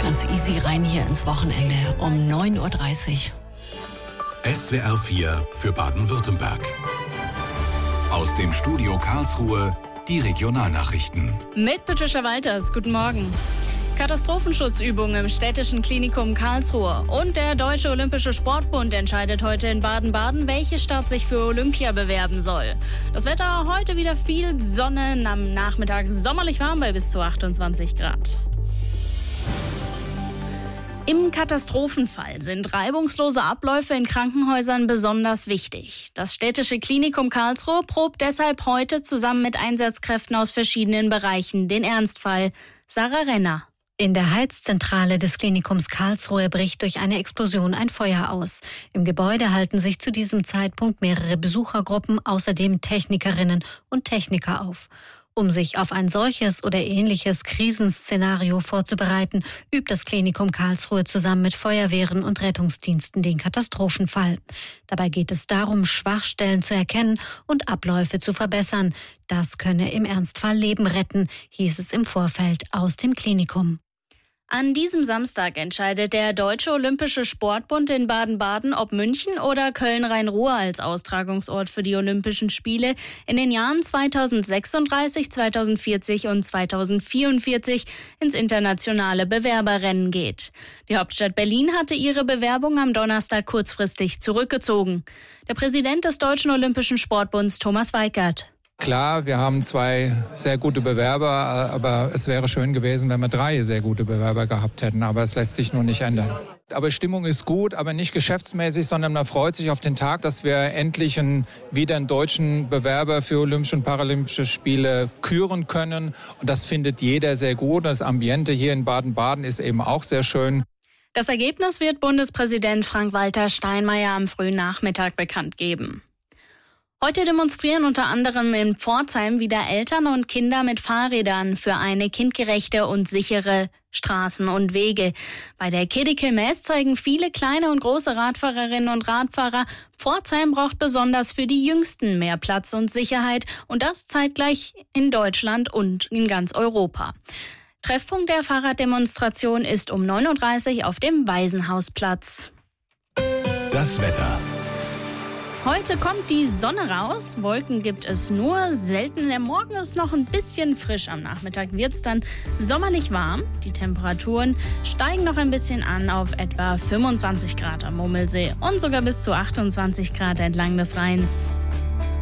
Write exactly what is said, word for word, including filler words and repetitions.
Ganz easy rein hier ins Wochenende um neun Uhr dreißig. S W R vier für Baden-Württemberg. Aus dem Studio Karlsruhe die Regionalnachrichten. Mit Patricia Walters, guten Morgen. Katastrophenschutzübungen im Städtischen Klinikum Karlsruhe. Und der Deutsche Olympische Sportbund entscheidet heute in Baden-Baden, welche Stadt sich für Olympia bewerben soll. Das Wetter heute wieder viel Sonne, am Nachmittag sommerlich warm bei bis zu achtundzwanzig Grad. Im Katastrophenfall sind reibungslose Abläufe in Krankenhäusern besonders wichtig. Das Städtische Klinikum Karlsruhe probt deshalb heute zusammen mit Einsatzkräften aus verschiedenen Bereichen den Ernstfall. Sarah Renner. In der Heizzentrale des Klinikums Karlsruhe bricht durch eine Explosion ein Feuer aus. Im Gebäude halten sich zu diesem Zeitpunkt mehrere Besuchergruppen, außerdem Technikerinnen und Techniker auf. Um sich auf ein solches oder ähnliches Krisenszenario vorzubereiten, übt das Klinikum Karlsruhe zusammen mit Feuerwehren und Rettungsdiensten den Katastrophenfall. Dabei geht es darum, Schwachstellen zu erkennen und Abläufe zu verbessern. Das könne im Ernstfall Leben retten, hieß es im Vorfeld aus dem Klinikum. An diesem Samstag entscheidet der Deutsche Olympische Sportbund in Baden-Baden, ob München oder Köln-Rhein-Ruhr als Austragungsort für die Olympischen Spiele in den Jahren zweitausendsechsunddreißig, zweitausendvierzig und zweitausendvierundvierzig ins internationale Bewerberrennen geht. Die Hauptstadt Berlin hatte ihre Bewerbung am Donnerstag kurzfristig zurückgezogen. Der Präsident des Deutschen Olympischen Sportbunds, Thomas Weikert. Klar, wir haben zwei sehr gute Bewerber, aber es wäre schön gewesen, wenn wir drei sehr gute Bewerber gehabt hätten. Aber es lässt sich nun nicht ändern. Aber Stimmung ist gut, aber nicht geschäftsmäßig, sondern man freut sich auf den Tag, dass wir endlich einen, wieder einen deutschen Bewerber für Olympische und Paralympische Spiele küren können. Und das findet jeder sehr gut. Das Ambiente hier in Baden-Baden ist eben auch sehr schön. Das Ergebnis wird Bundespräsident Frank-Walter Steinmeier am frühen Nachmittag bekannt geben. Heute demonstrieren unter anderem in Pforzheim wieder Eltern und Kinder mit Fahrrädern für eine kindgerechte und sichere Straßen und Wege. Bei der Kiddie-Messe zeigen viele kleine und große Radfahrerinnen und Radfahrer, Pforzheim braucht besonders für die Jüngsten mehr Platz und Sicherheit und das zeitgleich in Deutschland und in ganz Europa. Treffpunkt der Fahrraddemonstration ist um neun Uhr dreißig auf dem Waisenhausplatz. Das Wetter. Heute kommt die Sonne raus, Wolken gibt es nur selten. Der Morgen ist noch ein bisschen frisch, am Nachmittag wird es dann sommerlich warm. Die Temperaturen steigen noch ein bisschen an auf etwa fünfundzwanzig Grad am Mummelsee und sogar bis zu achtundzwanzig Grad entlang des Rheins.